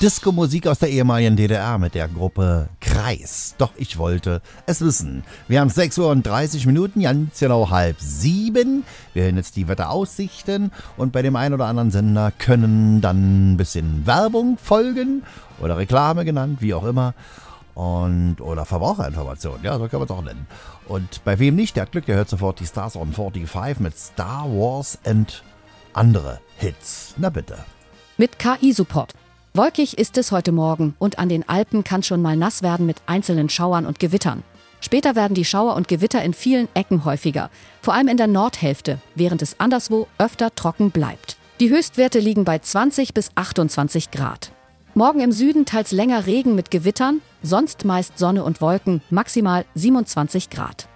Disco-Musik aus der ehemaligen DDR mit der Gruppe Kreis. Doch ich wollte es wissen. Wir haben 6:30 Uhr, ganz genau 6:30. Wir hören jetzt die Wetteraussichten und bei dem einen oder anderen Sender können dann ein bisschen Werbung folgen oder Reklame genannt, wie auch immer. Oder Verbraucherinformation, ja, so kann man es auch nennen. Und bei wem nicht, der hat Glück, der hört sofort die Stars on 45 mit Star Wars und andere Hits. Na bitte. Mit KI-Support. Wolkig ist es heute Morgen und an den Alpen kann schon mal nass werden mit einzelnen Schauern und Gewittern. Später werden die Schauer und Gewitter in vielen Ecken häufiger, vor allem in der Nordhälfte, während es anderswo öfter trocken bleibt. Die Höchstwerte liegen bei 20 bis 28 Grad. Morgen im Süden teils länger Regen mit Gewittern, sonst meist Sonne und Wolken, maximal 27 Grad.